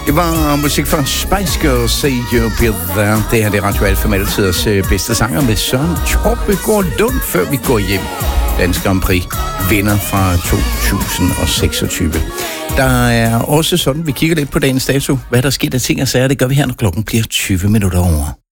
Det var musik fra Spice Girls, Say You Be There. Det her det er Radio Alfa Medeltiders bedste sanger med Søren Troppegaard Lund, før vi går hjem. Dansk Grand Prix vinder fra 2026. Der er også sådan, vi kigger lidt på dagens dato. Hvad der sker af ting og sager, det gør vi her, når klokken bliver 20 minutter over.